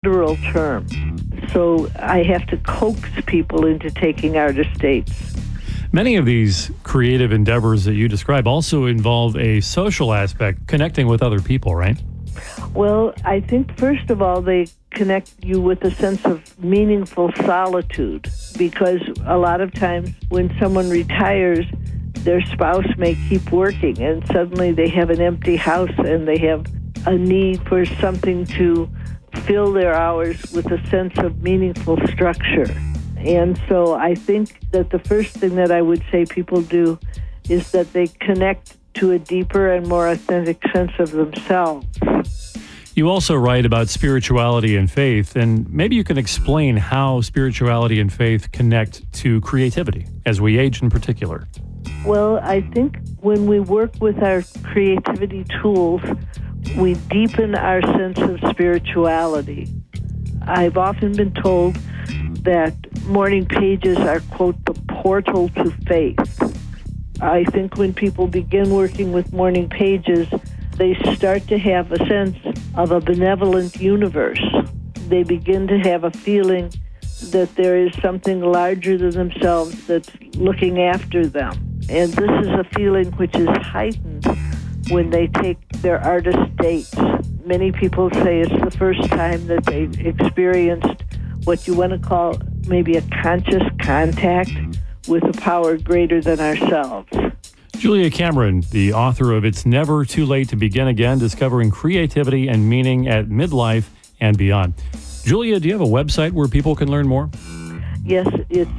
literal term. So I have to coax people into taking artist dates. Many of these creative endeavors that you describe also involve a social aspect, connecting with other people, right? Well, I think, first of all, they connect you with a sense of meaningful solitude, because a lot of times when someone retires, their spouse may keep working, and suddenly they have an empty house and they have a need for something to fill their hours with a sense of meaningful structure. And so I think that the first thing that I would say people do is that they connect to a deeper and more authentic sense of themselves. You also write about spirituality and faith, and maybe you can explain how spirituality and faith connect to creativity, as we age in particular. Well, I think when we work with our creativity tools, we deepen our sense of spirituality. I've often been told that morning pages are, quote, the portal to faith. I think when people begin working with morning pages, they start to have a sense of a benevolent universe. They begin to have a feeling that there is something larger than themselves that's looking after them. And this is a feeling which is heightened when they take their artist dates. Many people say it's the first time that they've experienced what you want to call maybe a conscious contact with a power greater than ourselves. Julia Cameron, the author of It's Never Too Late to Begin Again, Discovering Creativity and Meaning at Midlife and Beyond. Julia, do you have a website where people can learn more? Yes, it's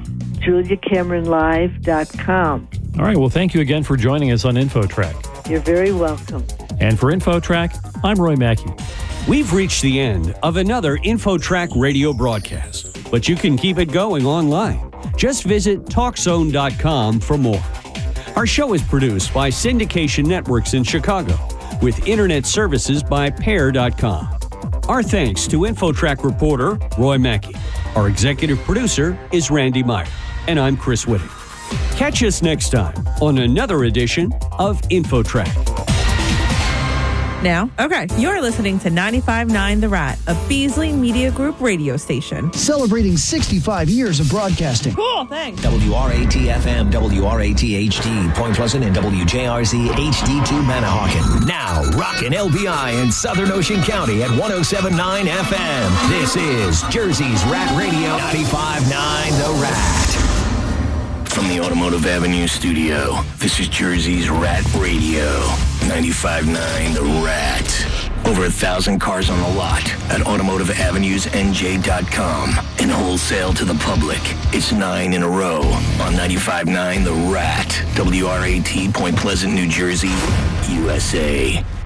juliacameronlive.com. All right, well, thank you again for joining us on InfoTrack. You're very welcome. And for InfoTrack, I'm Roy Mackey. We've reached the end of another InfoTrack radio broadcast, but you can keep it going online. Just visit TalkZone.com for more. Our show is produced by Syndication Networks in Chicago, with internet services by Pair.com. Our thanks to InfoTrack reporter Roy Mackey. Our executive producer is Randy Meyer, and I'm Chris Whitting. Catch us next time on another edition of InfoTrack. Now, okay, you're listening to 95.9 The Rat, a Beasley Media Group radio station. Celebrating 65 years of broadcasting. Cool, thanks. WRAT-FM, WRAT-HD, Point Pleasant, and WJRZ HD2 Manahawkin. Now, rockin' LBI in Southern Ocean County at 107.9 FM. This is Jersey's Rat Radio, 95.9 The Rat. From the Automotive Avenue studio, this is Jersey's Rat Radio, 95.9 The Rat. Over 1,000 cars on the lot at automotiveavenuesnj.com and wholesale to the public. It's 9 in a row on 95.9 The Rat, WRAT, Point Pleasant, New Jersey, USA.